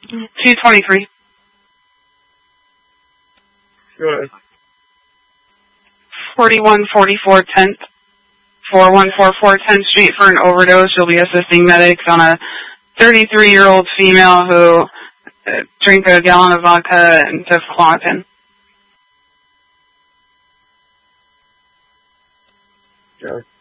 223. Go ahead. 4144 10th. 4144 10th Street for an overdose. You'll be assisting medics on a 33-year-old female who drank a gallon of vodka and took Clautin. Okay.